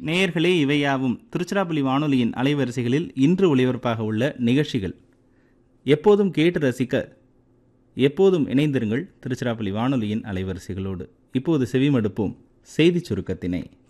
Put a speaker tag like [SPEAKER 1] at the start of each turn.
[SPEAKER 1] நேயர்களே, இவையாவும் திருச்சிராப்பள்ளி வானொலியின் அலைவரிசைகளில் இன்று ஒளிபரப்பாக உள்ள நிகழ்ச்சிகள். எப்போதும் கேட்டு ரசிக்க எப்போதும் இணைந்திருங்கள் திருச்சிராப்பள்ளி வானொலியின் அலைவரிசைகளோடு. இப்போது செவிமடுப்போம் செய்திச் சுருக்கத்தினை.